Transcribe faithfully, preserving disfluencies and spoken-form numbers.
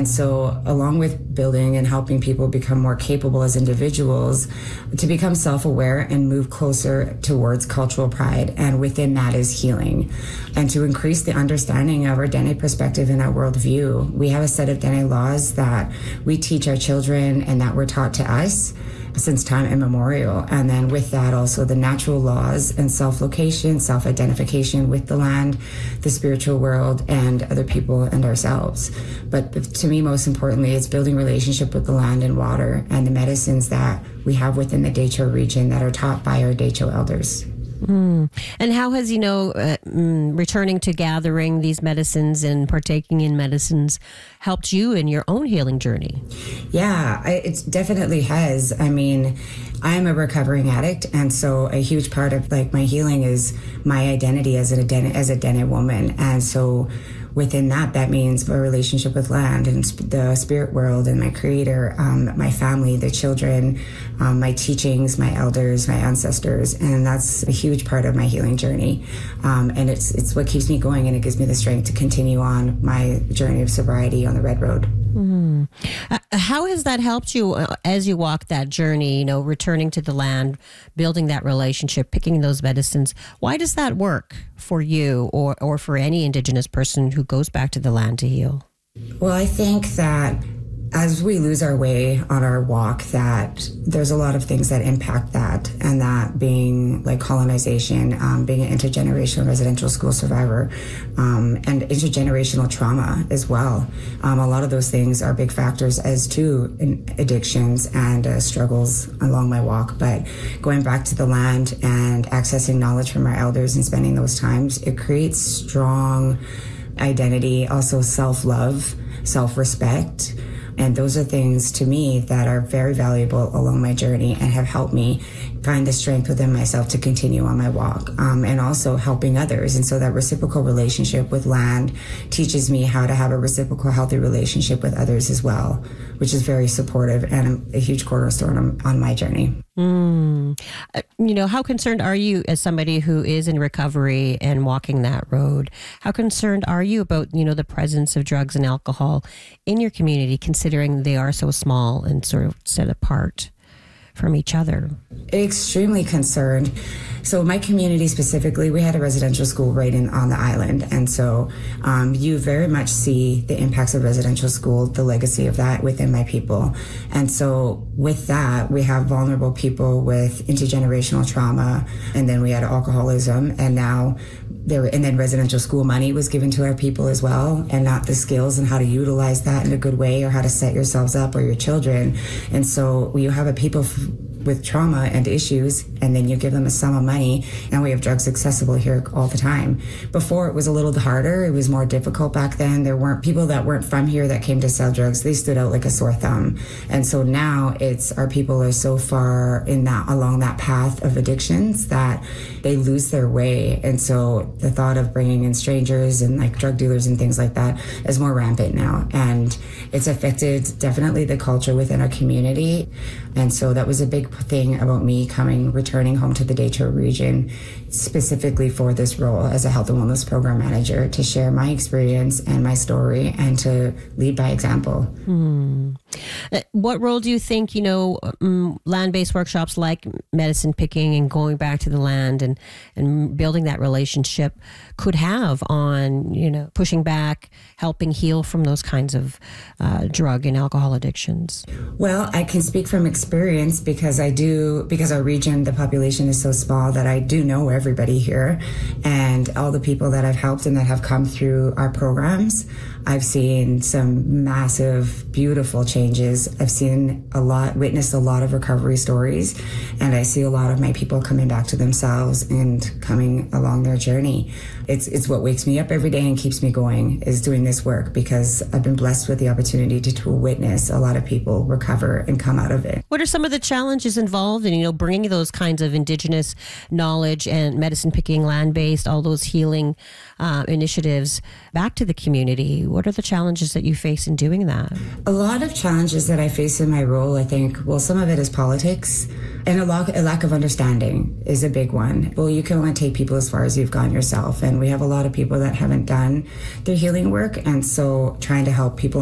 And so along with building and helping people become more capable as individuals, to become self-aware and move closer towards cultural pride. And within that is healing. And to increase the understanding of our Dene perspective and our worldview, we have a set of Dene laws that we teach our children and that were taught to us since time immemorial. And then with that also the natural laws and self-location, self-identification with the land, the spiritual world, and other people and ourselves. But to me, most importantly, it's building relationship with the land and water and the medicines that we have within the Dehcho region that are taught by our Dehcho elders. Mm. And how has, you know, uh, mm, returning to gathering these medicines and partaking in medicines helped you in your own healing journey? Yeah, I, it definitely has. I mean, I'm a recovering addict, and so a huge part of like my healing is my identity as a Dene, as a Dene woman. And so within that, that means a relationship with land and the spirit world and my creator, um, my family, the children, um, my teachings, my elders, my ancestors. And that's a huge part of my healing journey. Um, and it's it's what keeps me going, and it gives me the strength to continue on my journey of sobriety on the Red Road. Mm. Uh, how has that helped you uh, as you walk that journey, you know, returning to the land, building that relationship, picking those medicines? Why does that work for you or, or for any Indigenous person who goes back to the land to heal? Well, I think that as we lose our way on our walk, that there's a lot of things that impact that, and that being like colonization, um, being an intergenerational residential school survivor, um, and intergenerational trauma as well. Um, a lot of those things are big factors as to in addictions and uh, struggles along my walk. But going back to the land and accessing knowledge from our elders and spending those times, it creates strong identity, also self-love, self-respect. And those are things to me that are very valuable along my journey and have helped me find the strength within myself to continue on my walk, um, and also helping others. And so that reciprocal relationship with land teaches me how to have a reciprocal, healthy relationship with others as well, which is very supportive and a huge cornerstone on, on my journey. Mm. Uh, you know, how concerned are you as somebody who is in recovery and walking that road? How concerned are you about, you know, the presence of drugs and alcohol in your community, considering they are so small and sort of set apart from each other? Extremely concerned. So my community specifically, we had a residential school right in on the island. And so um, you very much see the impacts of residential school, the legacy of that within my people. And so with that, we have vulnerable people with intergenerational trauma, and then we had alcoholism, and now there, and then residential school money was given to our people as well, and not the skills and how to utilize that in a good way or how to set yourselves up or your children. And so you have a people f- with trauma and issues, and then you give them a sum of money. Now we have drugs accessible here all the time. Before it was a little harder. It was more difficult back then. There weren't people that weren't from here that came to sell drugs. They stood out like a sore thumb. And so now it's our people are so far in that along that path of addictions that they lose their way. And so the thought of bringing in strangers and like drug dealers and things like that is more rampant now. And it's affected definitely the culture within our community. And so that was a big thing about me coming, returning home to the Dehcho region, specifically for this role as a health and wellness program manager, to share my experience and my story and to lead by example. Hmm. What role do you think, you know, um, land-based workshops like medicine picking and going back to the land and, and building that relationship could have on, you know, pushing back, helping heal from those kinds of uh, drug and alcohol addictions? Well, I can speak from experience because I do, because our region, the population is so small that I do know everybody here, and all the people that I've helped and that have come through our programs. I've seen some massive, beautiful changes. I've seen a lot, witnessed a lot of recovery stories, and I see a lot of my people coming back to themselves and coming along their journey. It's it's what wakes me up every day and keeps me going, is doing this work, because I've been blessed with the opportunity to, to witness a lot of people recover and come out of it. What are some of the challenges involved in, you know, bringing those kinds of Indigenous knowledge and medicine picking, land-based, all those healing uh, initiatives back to the community? What are the challenges that you face in doing that? A lot of challenges that I face in my role, I think, well, some of it is politics, and a, lack, a lack of understanding is a big one. Well, you can only take people as far as you've gone yourself, and we have a lot of people that haven't done their healing work, and so trying to help people